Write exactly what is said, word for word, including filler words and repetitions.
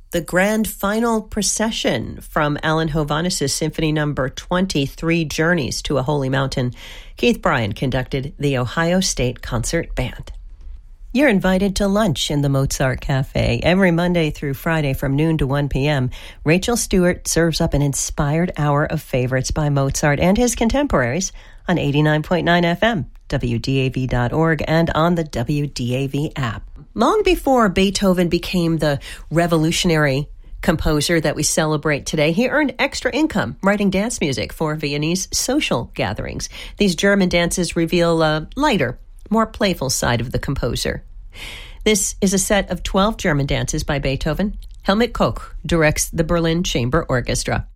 the grand final procession from Alan Hovhannes' Symphony Number twenty-three, Journeys to a Holy Mountain. Keith Bryan conducted the Ohio State Concert Band. You're invited to lunch in the Mozart Cafe every Monday through Friday from noon to one p.m. Rachel Stewart serves up an inspired hour of favorites by Mozart and his contemporaries on eighty-nine point nine F M, W D A V dot org, and on the W D A V app. Long before Beethoven became the revolutionary composer that we celebrate today, he earned extra income writing dance music for Viennese social gatherings. These German dances reveal a lighter, more playful side of the composer. This is a set of twelve German dances by Beethoven. Helmut Koch directs the Berlin Chamber Orchestra.